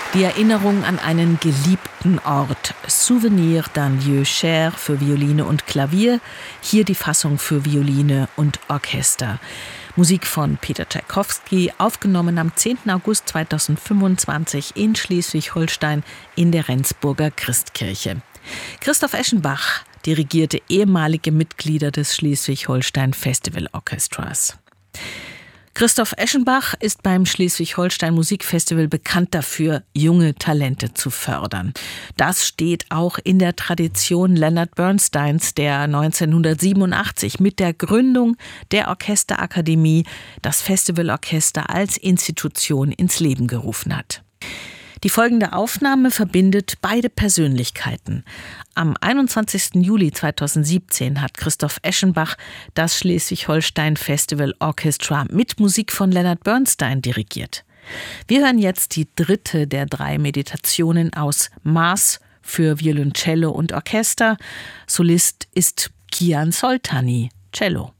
Die Erinnerung an einen geliebten Ort. Souvenir d'un lieu cher für Violine und Klavier. Hier die Fassung für Violine und Orchester. Musik von Peter Tschaikowski, aufgenommen am 10. August 2025 in Schleswig-Holstein in der Rendsburger Christkirche. Christoph Eschenbach dirigierte ehemalige Mitglieder des Schleswig-Holstein Festival Orchestras. Christoph Eschenbach ist beim Schleswig-Holstein Musikfestival bekannt dafür, junge Talente zu fördern. Das steht auch in der Tradition Leonard Bernsteins, der 1987 mit der Gründung der Orchesterakademie das Festivalorchester als Institution ins Leben gerufen hat. Die folgende Aufnahme verbindet beide Persönlichkeiten. Am 21. Juli 2017 hat Christoph Eschenbach das Schleswig-Holstein Festival Orchestra mit Musik von Leonard Bernstein dirigiert. Wir hören jetzt die dritte der 3 Meditationen aus Maß für Violoncello und Orchester. Solist ist Kian Soltani, Cello.